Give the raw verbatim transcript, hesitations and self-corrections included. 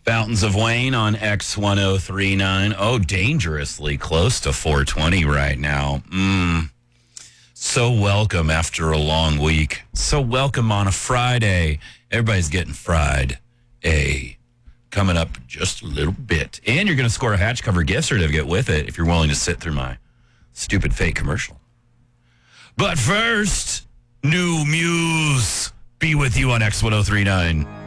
Fountains of Wayne on X ten thirty-nine. Oh, dangerously close to four twenty right now. Mm. So welcome after a long week. So welcome on a Friday. Everybody's getting fried. A coming up just a little bit. And you're going to score a hatch cover gift certificate with it if you're willing to sit through my stupid fake commercial. But first, New Muse. Be with you on X ten thirty-nine.